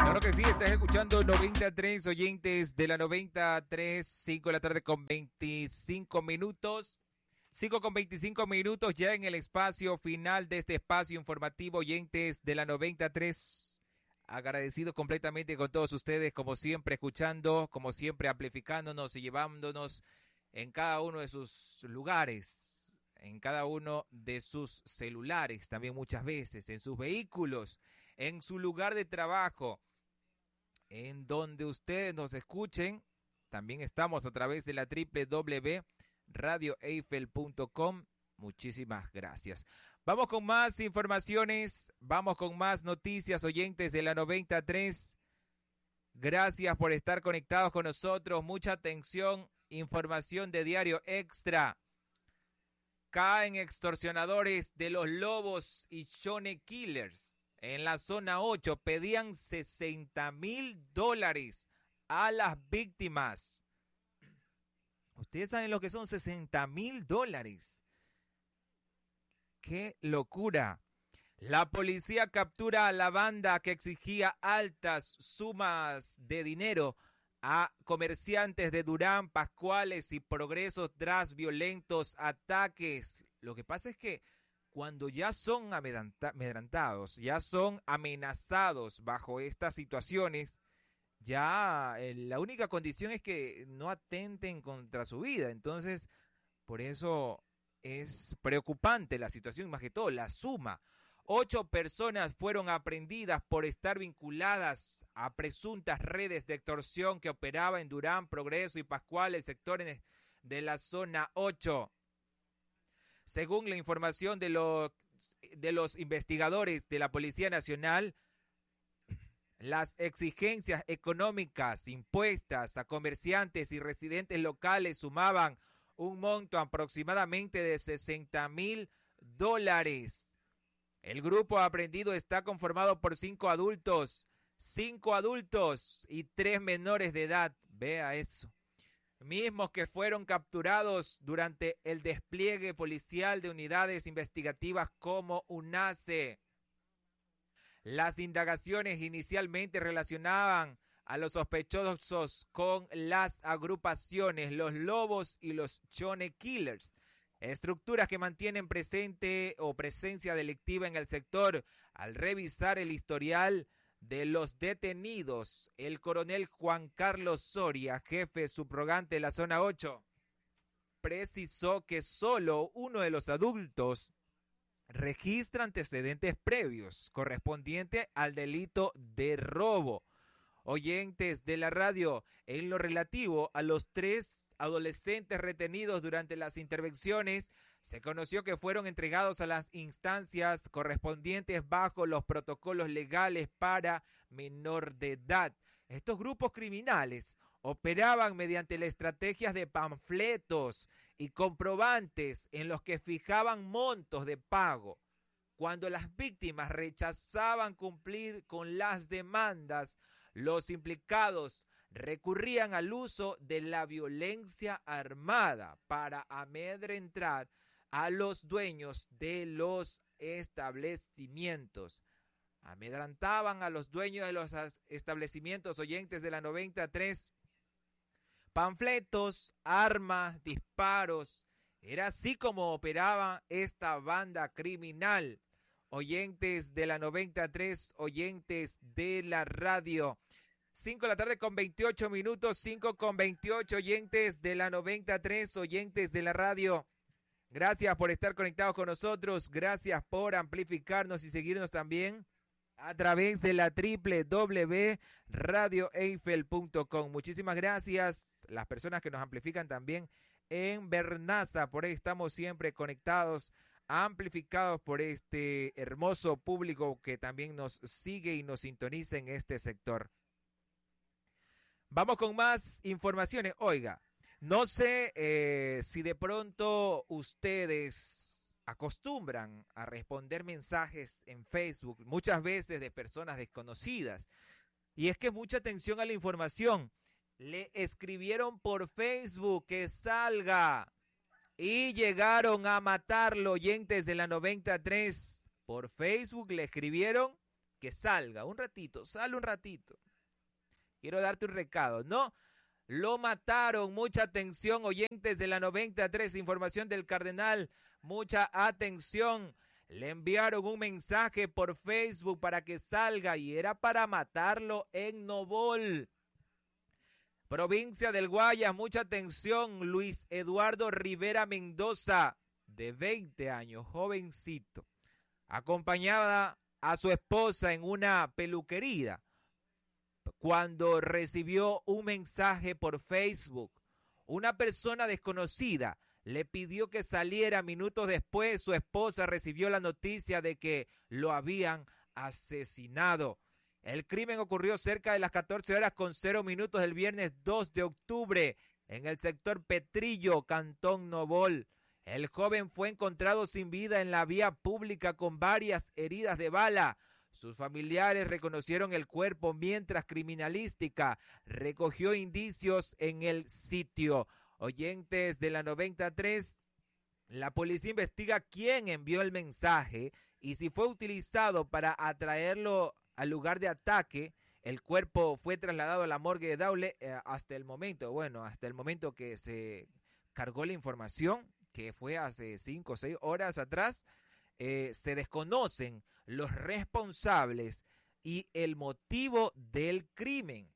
Claro que sí, estás escuchando 93 oyentes de la 93, 5 de la tarde con 25 minutos. 5 con 25 minutos ya en el espacio final de este espacio informativo, oyentes de la 93. Agradecido completamente con todos ustedes, como siempre, escuchando, como siempre, amplificándonos y llevándonos en cada uno de sus lugares, en cada uno de sus celulares, también muchas veces, en sus vehículos, en su lugar de trabajo, en donde ustedes nos escuchen. También estamos a través de la www.radioeiffel.com. Muchísimas gracias. Vamos con más informaciones, vamos con más noticias, oyentes de la 93. Gracias por estar conectados con nosotros. Mucha atención, información de Diario Extra. Caen extorsionadores de los Lobos y Shone Killers. En la zona 8 pedían $60,000 a las víctimas. Ustedes saben lo que son $60,000. ¡Qué locura! La policía captura a la banda que exigía altas sumas de dinero a comerciantes de Durán, Pascuales y Progreso tras violentos ataques. Lo que pasa es que cuando ya son amedrentados, ya son amenazados bajo estas situaciones, ya la única condición es que no atenten contra su vida. Entonces, por eso es preocupante la situación, más que todo la suma. 8 personas fueron aprehendidas por estar vinculadas a presuntas redes de extorsión que operaba en Durán, Progreso y Pascuales, sectores de la zona 8. Según la información de los investigadores de la Policía Nacional, las exigencias económicas impuestas a comerciantes y residentes locales sumaban un monto aproximadamente de $60,000. El grupo aprehendido está conformado por 5 adultos y 3 menores de edad. Vea eso. Mismos que fueron capturados durante el despliegue policial de unidades investigativas como UNACE. Las indagaciones inicialmente relacionaban a los sospechosos con las agrupaciones Los Lobos y los Shone Killers, estructuras que mantienen presente o presencia delictiva en el sector. Al revisar el historial de los detenidos, el coronel Juan Carlos Soria, jefe subrogante de la zona 8, precisó que solo uno de los adultos registra antecedentes previos correspondientes al delito de robo. Oyentes de la radio, en lo relativo a los 3 adolescentes retenidos durante las intervenciones, se conoció que fueron entregados a las instancias correspondientes bajo los protocolos legales para menor de edad. Estos grupos criminales operaban mediante las estrategias de panfletos y comprobantes en los que fijaban montos de pago. Cuando las víctimas rechazaban cumplir con las demandas, los implicados recurrían al uso de la violencia armada para amedrentar a los dueños de los establecimientos. Amedrentaban a los dueños de los establecimientos, oyentes de la 93. Panfletos, armas, disparos. Era así como operaba esta banda criminal. Oyentes de la 93, oyentes de la radio. 5 de la tarde con 28 minutos, 5 con 28, oyentes de la 93, oyentes de la radio. Gracias por estar conectados con nosotros, gracias por amplificarnos y seguirnos también a través de la www.radioeiffel.com. Muchísimas gracias las personas que nos amplifican también en Bernaza, por ahí estamos siempre conectados, amplificados por este hermoso público que también nos sigue y nos sintoniza en este sector. Vamos con más informaciones. Oiga, no sé si de pronto ustedes acostumbran a responder mensajes en Facebook, muchas veces de personas desconocidas. Y es que mucha atención a la información. Le escribieron por Facebook que salga y llegaron a matarlo, oyentes de la 93. Por Facebook le escribieron que salga un ratito, sale un ratito. Quiero darte un recado, ¿no? Lo mataron, mucha atención, oyentes de la 93, información del Cardenal, mucha atención. Le enviaron un mensaje por Facebook para que salga y era para matarlo en Novol. Provincia del Guayas, mucha atención, Luis Eduardo Rivera Mendoza, de 20 años, jovencito, acompañaba a su esposa en una peluquería cuando recibió un mensaje por Facebook. Una persona desconocida le pidió que saliera. Minutos después, su esposa recibió la noticia de que lo habían asesinado. El crimen ocurrió cerca de las 14 horas con 0 minutos del viernes 2 de octubre en el sector Petrillo, Cantón Novol. El joven fue encontrado sin vida en la vía pública con varias heridas de bala. Sus familiares reconocieron el cuerpo mientras criminalística recogió indicios en el sitio. Oyentes de la 93, la policía investiga quién envió el mensaje y si fue utilizado para atraerlo al lugar de ataque. El cuerpo fue trasladado a la morgue de Daule hasta el momento que se cargó la información, que fue hace 5 o 6 horas atrás. Se desconocen los responsables y el motivo del crimen.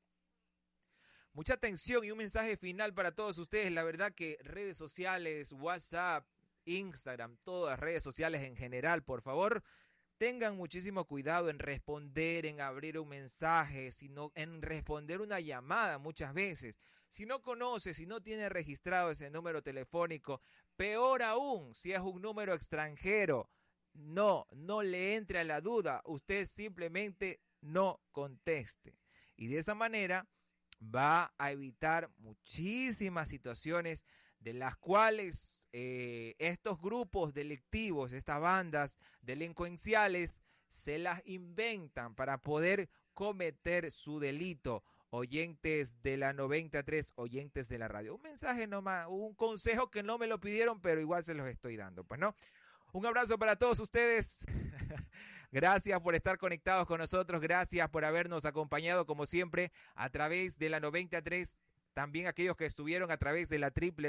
Mucha atención y un mensaje final para todos ustedes. La verdad que redes sociales, WhatsApp, Instagram, todas redes sociales en general, por favor, tengan muchísimo cuidado en responder, en abrir un mensaje, sino en responder una llamada muchas veces. Si no conoce, si no tiene registrado ese número telefónico, peor aún, si es un número extranjero, no le entre a la duda, usted simplemente no conteste. Y de esa manera va a evitar muchísimas situaciones de las cuales estos grupos delictivos, estas bandas delincuenciales, se las inventan para poder cometer su delito. Oyentes de la 93, oyentes de la radio. Un mensaje nomás, un consejo que no me lo pidieron, pero igual se los estoy dando, pues no. Un abrazo para todos ustedes. Gracias por estar conectados con nosotros. Gracias por habernos acompañado, como siempre, a través de la 93. También aquellos que estuvieron a través de la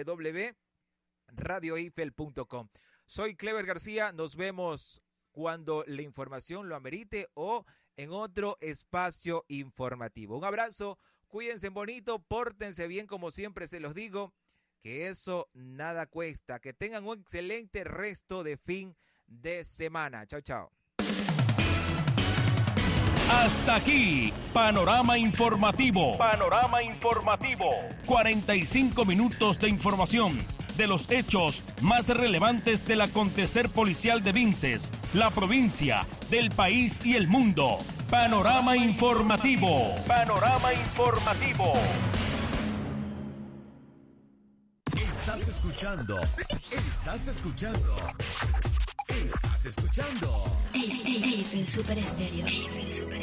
www.radioifel.com. Soy Clever García. Nos vemos cuando la información lo amerite o en otro espacio informativo. Un abrazo. Cuídense bonito. Pórtense bien, como siempre se los digo. Que eso nada cuesta. Que tengan un excelente resto de fin de semana. Chao, chao. Hasta aquí, Panorama Informativo. Panorama Informativo. 45 minutos de información de los hechos más relevantes del acontecer policial de Vinces, la provincia, del país y el mundo. Panorama Informativo. Panorama Informativo. Estás escuchando el Super Estéreo.